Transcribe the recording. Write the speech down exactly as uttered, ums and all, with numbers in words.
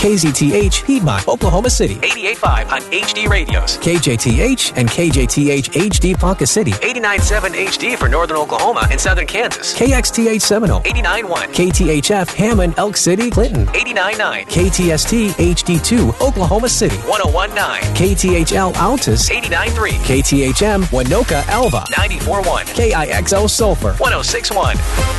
K Z T H Piedmont, Oklahoma City. eighty-eight point five on H D Radios. K J T H and K J T H H D Ponca City. eighty-nine point seven H D for northern Oklahoma and southern Kansas. K X T H Seminole. eighty-nine point one. K T H F Hammond, Elk City, Clinton. eighty-nine point nine. K T S T H D two, Oklahoma City. one oh one point nine. K T H L Altus. eighty-nine point three. K T H M Winoka, Alva. ninety-four point one. K I X O Sulphur. one oh six point one.